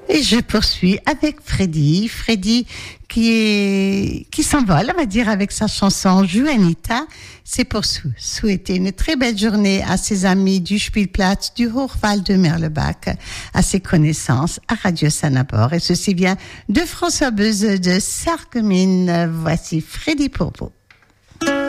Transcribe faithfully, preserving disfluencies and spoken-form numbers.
Et je poursuis avec Freddy. Freddy qui est, qui s'envole, on va dire, avec sa chanson Juanita. C'est pour sou- souhaiter une très belle journée à ses amis du Spielplatz, du Hochwald de Merlebach, à ses connaissances, à Radio Sanabor. Et ceci vient de François Beuse de Sarreguemines. Voici Freddy pour vous.